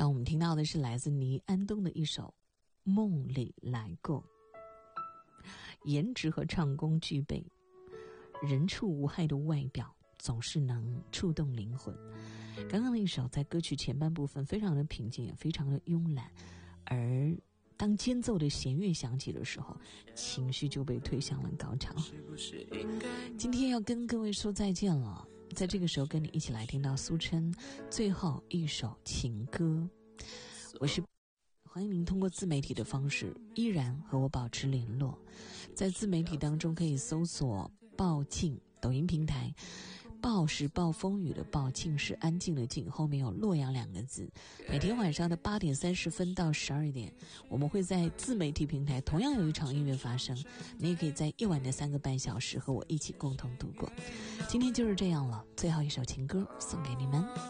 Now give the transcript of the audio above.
刚我们听到的是来自倪安东的一首《梦里来过》。颜值和唱功具备，人畜无害的外表总是能触动灵魂。刚刚那一首在歌曲前半部分非常的平静，也非常的慵懒，而当间奏的弦乐响起的时候，情绪就被推向了高潮。今天要跟各位说再见了，在这个时候跟你一起来听到苏琛最后一首情歌。我是欢迎您通过自媒体的方式依然和我保持联络，在自媒体当中可以搜索暴静抖音平台，暴是暴风雨的暴，静是安静的静，后面有洛阳2个字。每天晚上的8点30分到12点，我们会在自媒体平台同样有一场音乐发生，你也可以在夜晚的3个半小时和我一起共同度过。今天就是这样了，最后一首情歌送给你们。